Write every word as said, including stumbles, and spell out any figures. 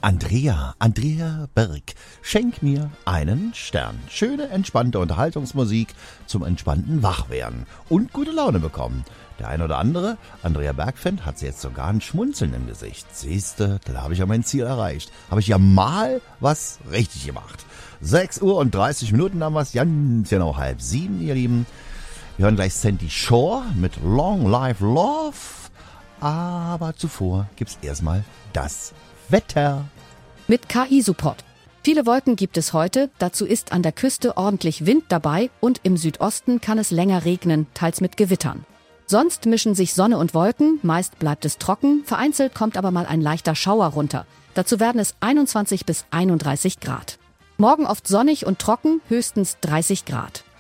Andrea, Andrea Berg, schenk mir einen Stern. Schöne, entspannte Unterhaltungsmusik zum entspannten Wachwerden und gute Laune bekommen. Der ein oder andere Andrea Berg-Fan hat jetzt sogar ein Schmunzeln im Gesicht. Siehste, da habe ich ja mein Ziel erreicht. Habe ich ja mal was richtig gemacht. sechs Uhr und dreißig Minuten haben wir es, ganz genau halb sieben, ihr Lieben. Wir hören gleich Sandy Shore mit Long Live Love. Aber zuvor gibt's erstmal das Wetter. Mit K I-Support. Viele Wolken gibt es heute, dazu ist an der Küste ordentlich Wind dabei und im Südosten kann es länger regnen, teils mit Gewittern. Sonst mischen sich Sonne und Wolken, meist bleibt es trocken, vereinzelt kommt aber mal ein leichter Schauer runter. Dazu werden es einundzwanzig bis einunddreißig Grad. Morgen oft sonnig und trocken, höchstens dreißig Grad.